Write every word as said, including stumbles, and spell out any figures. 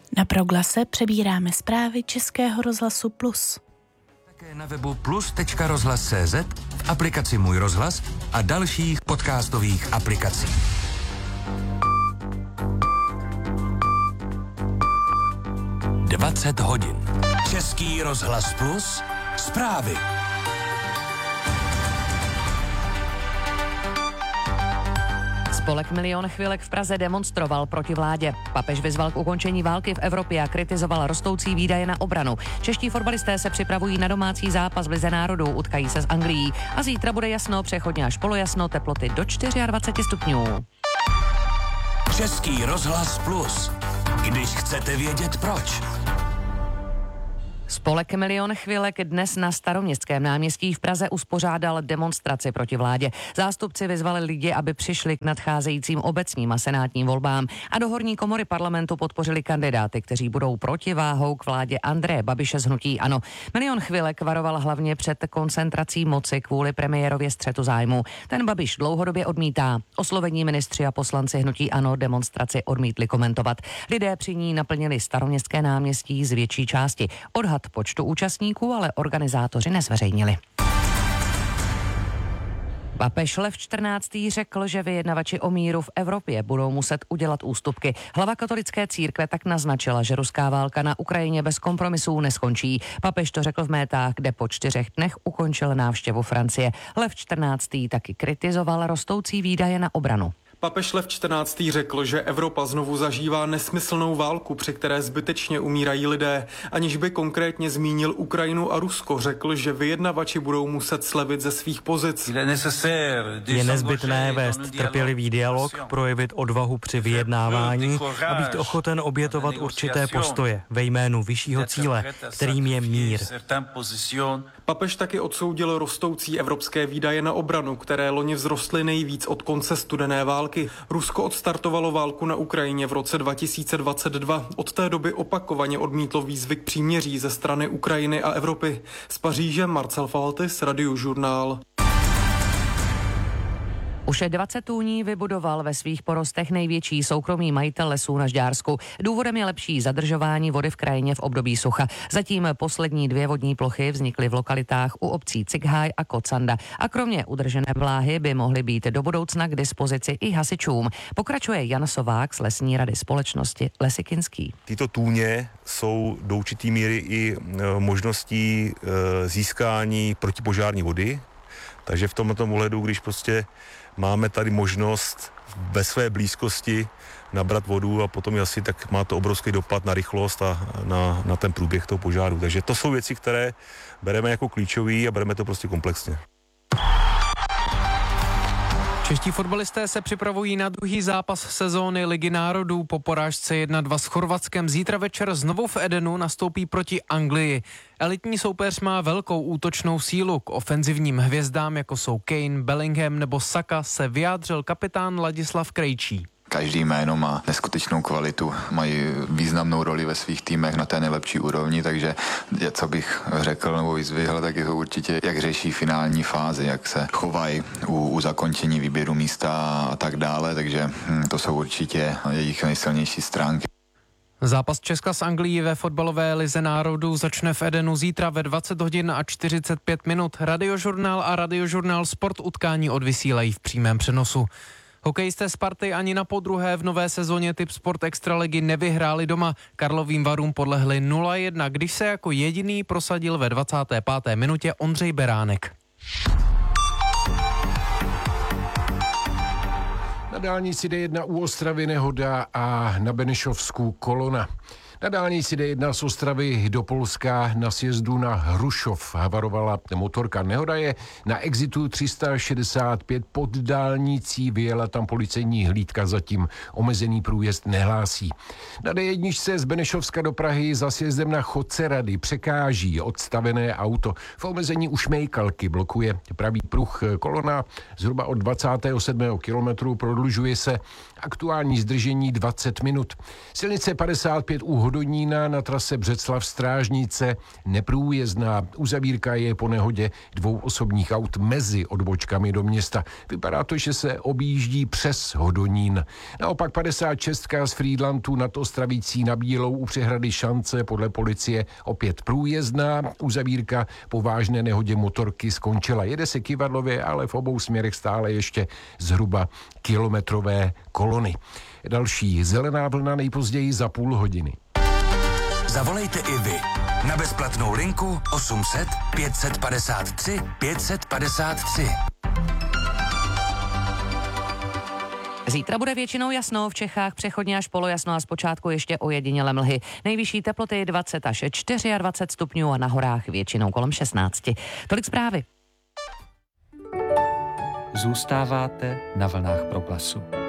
Na Proglase přebíráme zprávy Českého rozhlasu Plus. Také na webu plus tečka rozhlas tečka cé zet, v aplikaci Můj rozhlas a dalších podcastových aplikací. dvacet hodin. Český rozhlas Plus. Zprávy. Spolek Milion chvilek v Praze demonstroval proti vládě. Papež vyzval k ukončení války v Evropě a kritizoval rostoucí výdaje na obranu. Čeští fotbalisté se připravují na domácí zápas v Lize národů, utkají se s Anglií. A zítra bude jasno, přechodně až polojasno, teploty do dvacet čtyři stupňů. Český rozhlas Plus. Když chcete vědět proč. Spolek Milion chvilek dnes na Staroměstském náměstí v Praze uspořádal demonstraci proti vládě. Zástupci vyzvali lidi, aby přišli k nadcházejícím obecním a senátním volbám a do horní komory parlamentu podpořili kandidáty, kteří budou protiváhou k vládě Andreje Babiše z hnutí ANO. Milion chvilek varoval hlavně před koncentrací moci kvůli premiérově střetu zájmu. Ten Babiš dlouhodobě odmítá. Oslovení ministři a poslanci hnutí ANO demonstraci odmítli komentovat. Lidé při ní naplnili Staroměstské náměstí z větší části. Odhad počtu účastníků ale organizátoři nezveřejnili. Papež Lev čtrnáctý řekl, že vyjednavači o míru v Evropě budou muset udělat ústupky. Hlava katolické církve tak naznačila, že ruská válka na Ukrajině bez kompromisů neskončí. Papež to řekl v Métách, kde po čtyřech dnech ukončil návštěvu Francie. Lev čtrnáctý taky kritizoval rostoucí výdaje na obranu. Papež Lev čtrnáctý řekl, že Evropa znovu zažívá nesmyslnou válku, při které zbytečně umírají lidé. Aniž by konkrétně zmínil Ukrajinu a Rusko, řekl, že vyjednavači budou muset slevit ze svých pozic. Je nezbytné vést trpělivý dialog, projevit odvahu při vyjednávání a být ochoten obětovat určité postoje ve jménu vyššího cíle, kterým je mír. Papež taky odsoudil rostoucí evropské výdaje na obranu, které loni vzrostly nejvíc od konce studené války. Rusko odstartovalo válku na Ukrajině v roce dva tisíce dvacet dva. Od té doby opakovaně odmítlo výzvy k příměří ze strany Ukrajiny a Evropy. Z Paříže Marcel Faltis, Radiožurnál. Už dvacet tůní vybudoval ve svých porostech největší soukromý majitel lesů na Žďársku. Důvodem je lepší zadržování vody v krajině v období sucha. Zatím poslední dvě vodní plochy vznikly v lokalitách u obcí Cikháj a Kocanda. A kromě udržené vláhy by mohly být do budoucna k dispozici i hasičům. Pokračuje Jan Sovák z lesní rady společnosti Lesy Kinský. Tyto tůně jsou do určitý míry i možností získání protipožární vody. Takže v tomto ohledu, když prostě máme tady možnost ve své blízkosti nabrat vodu a potom asi, tak má to obrovský dopad na rychlost a na, na ten průběh toho požáru. Takže to jsou věci, které bereme jako klíčový a bereme to prostě komplexně. Čeští fotbalisté se připravují na druhý zápas sezóny Ligy národů. Po porážce jedna dva s Chorvatskem zítra večer znovu v Edenu nastoupí proti Anglii. Elitní soupeř má velkou útočnou sílu. K ofenzivním hvězdám, jako jsou Kane, Bellingham nebo Saka, se vyjádřil kapitán Ladislav Krejčí. Každý jméno má neskutečnou kvalitu, mají významnou roli ve svých týmech na té nejlepší úrovni, takže co bych řekl nebo vyzvihl, tak je to určitě, jak řeší finální fázi, jak se chovají u, u zakončení výběru místa a tak dále, takže hm, to jsou určitě jejich nejsilnější stránky. Zápas Česka s Anglií ve fotbalové lize národů začne v Edenu zítra ve dvacet hodin a čtyřicet pět minut. Radiožurnál a Radiožurnál Sport utkání odvysílají v přímém přenosu. Hokejisté Sparty ani na podruhé v nové sezóně Tip Sport Extraligy nevyhráli doma. Karlovým Varům podlehli nula jedna, když se jako jediný prosadil ve dvacáté páté minutě Ondřej Beránek. Na dálnici D jedna u Ostravy nehoda a na Benešovsku kolona. Na dálnici D jedna z Ostravy do Polska na sjezdu na Hrušov havarovala motorka. Nehoda je na exitu tři sta šedesát pět pod dálnicí, vyjela tam policejní hlídka, zatím omezený průjezd nehlásí. Na D jedna z Benešovska do Prahy za sjezdem na Chodce Rady překáží odstavené auto. V omezení u Šmejkalky blokuje pravý pruh kolona zhruba od dvacátého sedmého kilometru, prodlužuje se aktuální zdržení dvacet minut. Silnice padesát pět u Hodonína na trase Břeclav-Strážnice neprůjezdná. Uzavírka je po nehodě dvou osobních aut mezi odbočkami do města. Vypadá to, že se objíždí přes Hodonín. Naopak padesát šest z Frýdlantu nad Ostravicí na Bílou u přehrady Šance podle policie opět průjezdná. Uzavírka po vážné nehodě motorky skončila. Jede se kyvadlově, ale v obou směrech stále ještě zhruba kilometrové kolony. Další zelená vlna nejpozději za půl hodiny. Zavolejte i vy na bezplatnou linku osm set pět padesát tři pět padesát tři. Zítra bude většinou jasno, v Čechách přechodně až polojasno a zpočátku ještě ojediněle mlhy. Nejvyšší teploty dvacet až dvacet čtyři stupňů a na horách většinou kolem šestnáct. Tolik zprávy. Zůstáváte na vlnách Proglasu.